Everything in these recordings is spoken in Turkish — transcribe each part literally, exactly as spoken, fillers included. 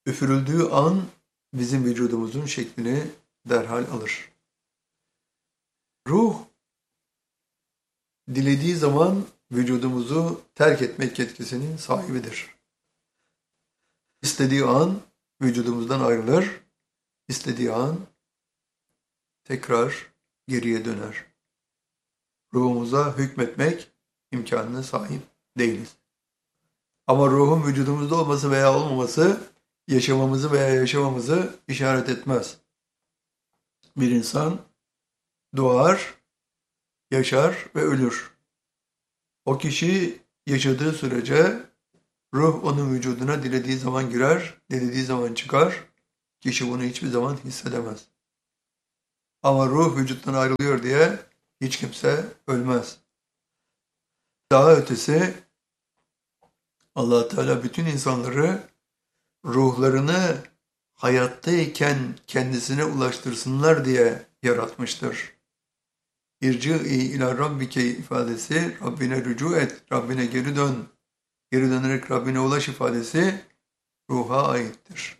Üfürüldüğü an bizim vücudumuzun şeklini derhal alır. Ruh dilediği zaman vücudumuzu terk etmek yetkisinin sahibidir. İstediği an vücudumuzdan ayrılır, istediği an tekrar geriye döner. Ruhumuza hükmetmek imkanına sahip değiliz. Ama ruhun vücudumuzda olması veya olmaması yaşamamızı veya yaşamamızı işaret etmez. Bir insan doğar, yaşar ve ölür. O kişi yaşadığı sürece ruh onun vücuduna dilediği zaman girer, dilediği zaman çıkar. Kişi bunu hiçbir zaman hissedemez. Ama ruh vücuttan ayrılıyor diye hiç kimse ölmez. Daha ötesi Allah Teala bütün insanları ruhlarını hayattayken kendisine ulaştırsınlar diye yaratmıştır. İrci'i ila rabbike ifadesi, Rabbine rücu et, Rabbine geri dön, geri dönerek Rabbine ulaş ifadesi ruha aittir.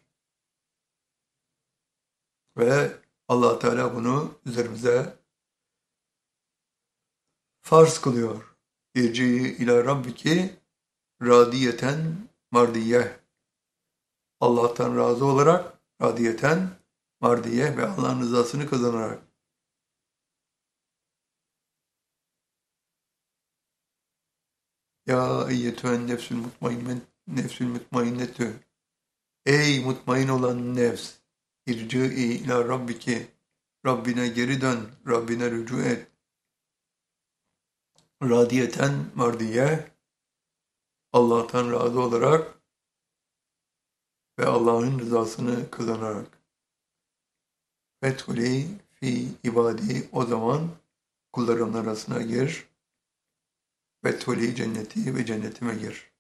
Ve Allah Teala bunu üzerimize farz kılıyor. İrci'i ila rabbike radiyeten mardiyeh. Allah'tan razı olarak, radiyeten mardiyeh ve Allah'ın rızasını kazanarak. Ya eyyetühen nefsül mutmainne, nefsül mutmainnetü. Ey mutmain olan nefs, irci'i ila rabbiki, Rabbine geri dön, Rabbine rücu et. Radiyeten mardiye, Allah'tan razı olarak ve Allah'ın rızasını kazanarak. Fethuli fi ibadi, o zaman kullarımın arasına gir. Fethuli cenneti ve cennetime gir.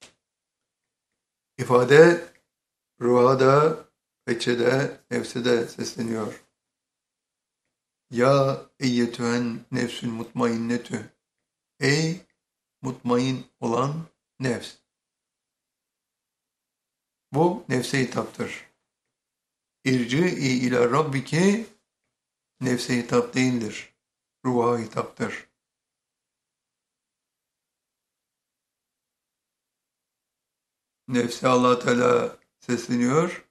İfade ruha da, feçe de, nefse de sesleniyor. Ya eyyetühen nefsül mutmainnetü. Ey mutmain olan nefs. Bu nefse hitaptır. İrci'i ila rabbiki nefse hitap değildir. Ruha hitaptır. Nefse Allah Teala sesleniyor.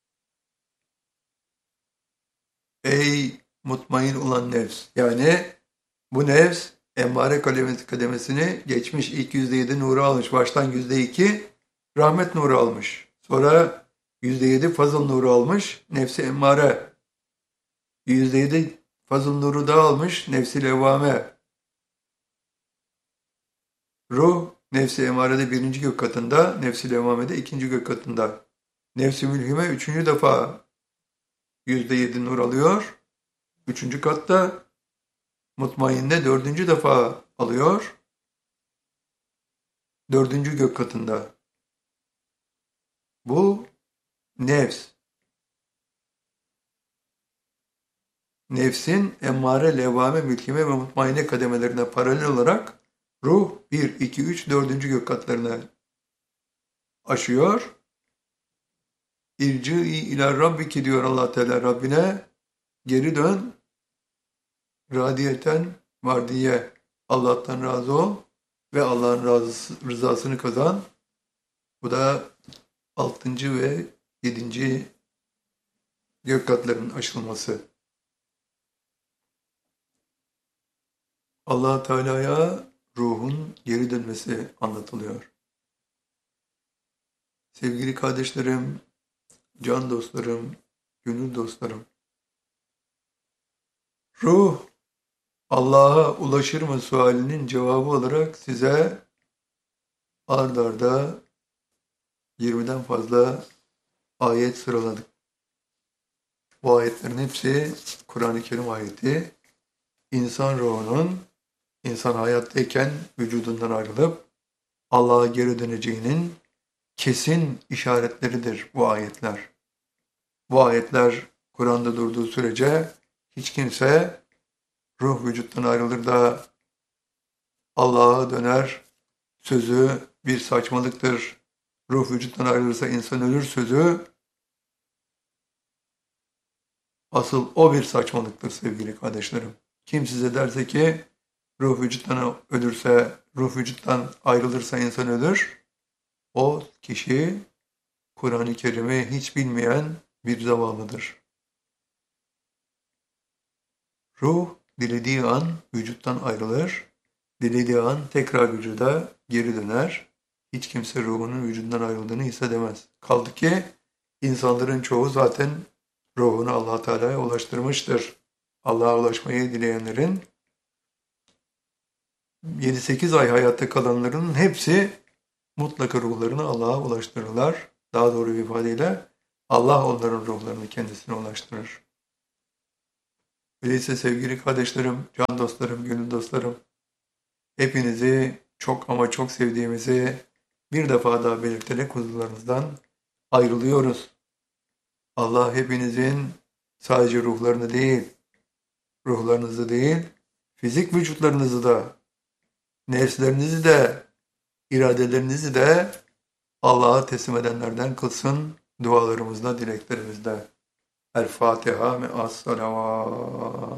Ey mutmain olan nefs. Yani bu nefs emmare kademesini geçmiş, ilk yüzde yedi nuru almış. Baştan yüzde iki rahmet nuru almış. Sonra yüzde yedi fazıl nuru almış. Nefsi emmare. yüzde yedi fazıl nuru daha almış. Nefsi levvame. Ruh nefsi emmarede birinci gök katında, nefsi levvamede ikinci gök katında. Nefsi mülhime üçüncü defa yüzde yedi nur alıyor. Üçüncü katta mutmainne dördüncü defa alıyor. Dördüncü gök katında. Bu nefs. Nefsin emmare, levvame, mülkime ve mutmainne kademelerine paralel olarak ruh bir, iki, üç, dördüncü gök katlarına aşıyor. İrci'i ila rabbiki diyor Allah Teala Rabbine. Geri dön. Radiyeten mardiye. Allah'tan razı ol ve Allah'ın rızasını kazan. Bu da altıncı ve yedinci gök katlarının aşılması. Allah Teala'ya ruhun geri dönmesi anlatılıyor. Sevgili kardeşlerim, can dostlarım, gönül dostlarım. Ruh Allah'a ulaşır mı sualinin cevabı olarak size ard arda yirmiden fazla ayet sıraladık. Bu ayetlerin hepsi Kur'an-ı Kerim ayeti. İnsan ruhunun insan hayattayken vücudundan ayrılıp Allah'a geri döneceğinin kesin işaretleridir bu ayetler. Bu ayetler Kur'an'da durduğu sürece hiç kimse ruh vücuttan ayrılır da Allah'a döner sözü bir saçmalıktır. Ruh vücuttan ayrılırsa insan ölür sözü Asıl o bir saçmalıktır sevgili kardeşlerim. Kim size derse ki ruh vücuttan ölürse, ruh vücuttan ayrılırsa insan ölür, o kişi Kur'an-ı Kerim'i hiç bilmeyen bir zavallıdır. Ruh dilediği an vücuttan ayrılır, dilediği an tekrar vücuda geri döner. Hiç kimse ruhunun vücudundan ayrıldığını hissedemez. Kaldı ki insanların çoğu zaten ruhunu Allah Teala'ya ulaştırmıştır. Allah'a ulaşmayı dileyenlerin yedi sekiz ay hayatta kalanların hepsi mutlaka ruhlarını Allah'a ulaştırırlar. Daha doğru bir ifadeyle Allah onların ruhlarını kendisine ulaştırır. Öyleyse sevgili kardeşlerim, can dostlarım, gönül dostlarım, hepinizi çok ama çok sevdiğimizi bir defa daha belirterek huzurlarınızdan ayrılıyoruz. Allah hepinizin sadece ruhlarını değil, ruhlarınızı değil, fizik vücutlarınızı da, nefslerinizi de, iradelerinizi de Allah'a teslim edenlerden kılsın dualarımızda, dileklerimizde. El Fatiha me'as salavat.